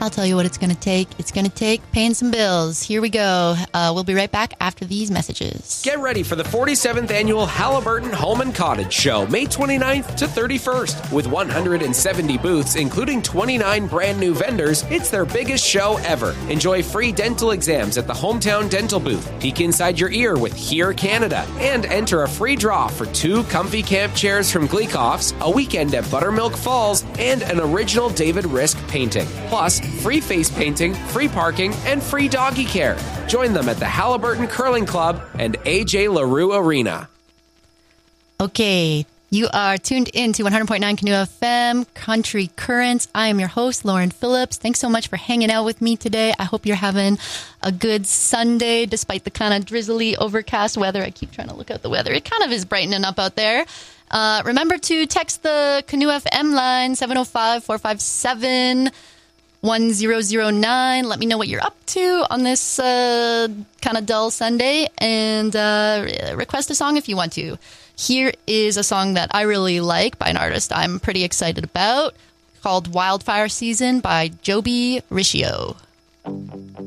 I'll tell you what it's going to take. It's going to take paying some bills. Here we go. We'll be right back after these messages. Get ready for the 47th annual Halliburton Home and Cottage Show, May 29th to 31st. With 170 booths, including 29 brand new vendors, it's their biggest show ever. Enjoy free dental exams at the Hometown Dental booth. Peek inside your ear with Hear Canada. And enter a free draw for 2 comfy camp chairs from Gleekoff's, a weekend at Buttermilk Falls, and an original David Risk painting. Plus, free face painting, free parking, and free doggy care. Join them at the Halliburton Curling Club and AJ LaRue Arena. Okay, you are tuned in to 100.9 Canoe FM, Country Currents. I am your host, Lauren Phillips. Thanks so much for hanging out with me today. I hope you're having a good Sunday, despite the kind of drizzly, overcast weather. I keep trying to look out the weather. It kind of is brightening up out there. Remember to text the Canoe FM line, 705-457-1009. Let me know what you're up to on this kind of dull Sunday, and request a song if you want to. Here is a song that I really like by an artist I'm pretty excited about, called Wildfire Season by Joby Riccio.